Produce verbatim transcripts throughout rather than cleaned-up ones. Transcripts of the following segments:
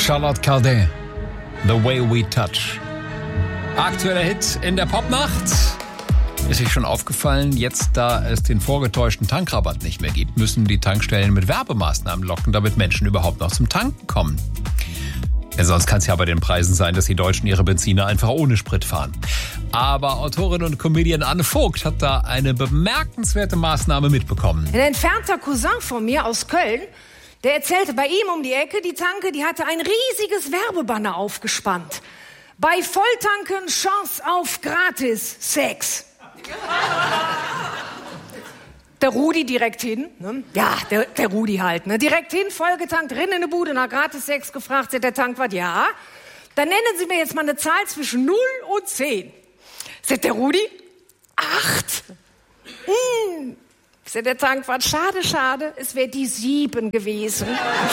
Charlotte Cardin, The Way We Touch. Aktueller Hit in der Popnacht. Ist euch schon aufgefallen, jetzt da es den vorgetäuschten Tankrabatt nicht mehr gibt, müssen die Tankstellen mit Werbemaßnahmen locken, damit Menschen überhaupt noch zum Tanken kommen. Ja, sonst kann es ja bei den Preisen sein, dass die Deutschen ihre Benziner einfach ohne Sprit fahren. Aber Autorin und Comedian Anne Vogt hat da eine bemerkenswerte Maßnahme mitbekommen. Ein entfernter Cousin von mir aus Köln, der erzählte, bei ihm um die Ecke, die Tanke, die hatte ein riesiges Werbebanner aufgespannt. Bei Volltanken Chance auf gratis Sex. Der Rudi direkt hin, ne? Ja, der, der Rudi halt, ne? Direkt hin, vollgetankt, rein in eine Bude, nach gratis Sex gefragt, sagt der Tankwart, ja. Dann nennen Sie mir jetzt mal eine Zahl zwischen null und zehn. Sagt der Rudi, acht. Hm. Sagt der Tankwart, schade, schade, es wäre die sieben gewesen.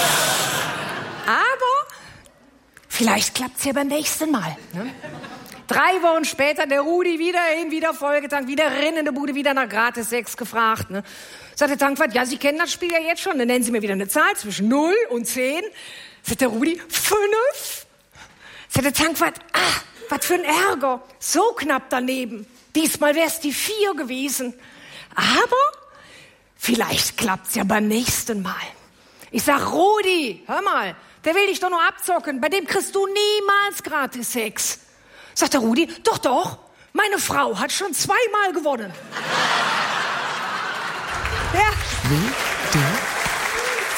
Aber vielleicht klappt's ja beim nächsten Mal, ne? Drei Wochen später, der Rudi wieder hin, wieder vollgetankt, wieder rein in die Bude, wieder nach gratis Sex gefragt. Ne? Sagt der Tankwart, ja, Sie kennen das Spiel ja jetzt schon. Dann nennen Sie mir wieder eine Zahl zwischen null und zehn. Sagt der Rudi, fünf. Sagt der Tankwart, ah, was für ein Ärger. So knapp daneben. Diesmal wär's die vier gewesen. Aber vielleicht klappt's ja beim nächsten Mal. Ich sag, Rudi, hör mal, der will dich doch nur abzocken. Bei dem kriegst du niemals gratis Sex. Sagt der Rudi, doch, doch, meine Frau hat schon zweimal gewonnen.